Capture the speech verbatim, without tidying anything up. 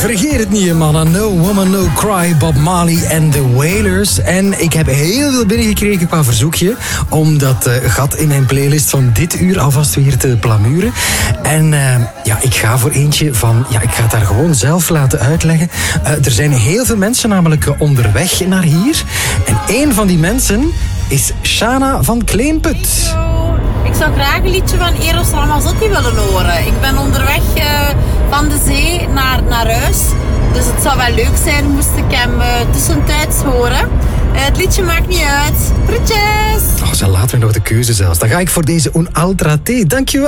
Vergeet het niet, mannen. No Woman, No Cry, Bob Marley en The Wailers. En ik heb heel veel binnengekregen qua verzoekje om dat uh, gat in mijn playlist van dit uur alvast weer te plamuren. En uh, ja, ik ga voor eentje van... Ja, ik ga het daar gewoon zelf laten uitleggen. Uh, er zijn heel veel mensen namelijk onderweg naar hier. En één van die mensen is Shana van Kleinput. Ik zou graag een liedje van Eros Ramazzotti willen horen. Ik ben onderweg uh, van de zee naar, naar huis. Dus het zou wel leuk zijn moest ik hem uh, tussentijds horen. Uh, het liedje maakt niet uit. Groetjes! Oh, ze laat me nog de keuze zelfs. Dan ga ik voor deze Un Altra Te. Dankjewel.